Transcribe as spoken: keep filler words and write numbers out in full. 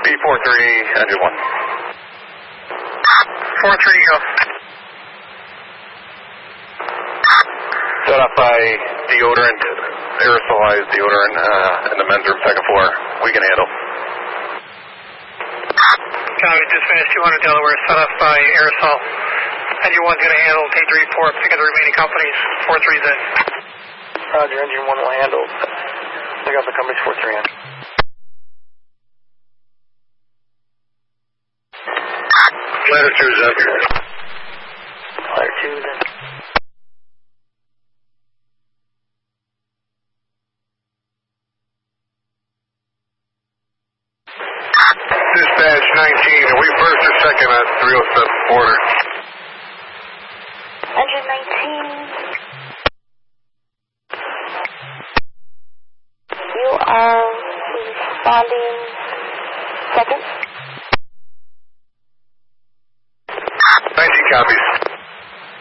B four three, engine one. four three, go. Set up by deodorant, aerosolized deodorant uh, in the men's room, second floor. We can handle. Copy, just finished two hundred Delaware, set up by aerosol. Engine one's going to handle, take the report, pick up the remaining companies, four three's in. Roger, engine one will handle. Pick up the companies, four three in. Ladder two's up. Ladder two's in. Dispatch nineteen, are we first or second at three oh seven border? Engine nineteen. You are responding second. nineteen copies.